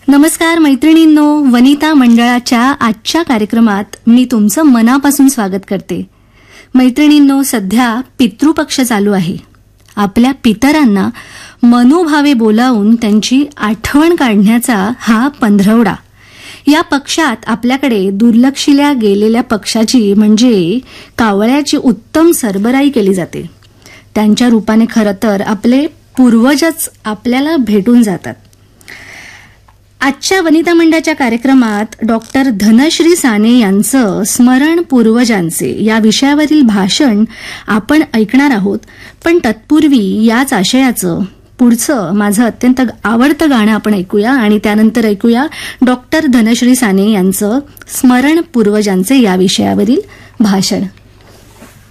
नमस्कार मैत्रिणींनो, वनिता मंडळाच्या आजच्या कार्यक्रमात मी तुमचं मनापासून स्वागत करते. मैत्रिणींनो, सध्या पितृपक्ष चालू आहे. आपल्या पितरांना मनोभावे बोलावून त्यांची आठवण काढण्याचा हा पंधरवडा. या पक्षात आपल्याकडे दुर्लक्षिल्या गेलेल्या पक्षाची म्हणजे कावळ्याची उत्तम सरबराई केली जाते. त्यांच्या रूपाने खरं तर आपले पूर्वजच आपल्याला भेटून जातात. आजच्या वनिता मंडळाच्या कार्यक्रमात डॉक्टर धनश्री साने यांचं स्मरण पूर्वजांचे या विषयावरील भाषण आपण ऐकणार आहोत. पण तत्पूर्वी याच आशयाचं पुढचं माझं अत्यंत आवडतं गाणं आपण ऐकूया आणि त्यानंतर ऐकूया डॉक्टर धनश्री साने यांचं स्मरण पूर्वजांचे या विषयावरील भाषण.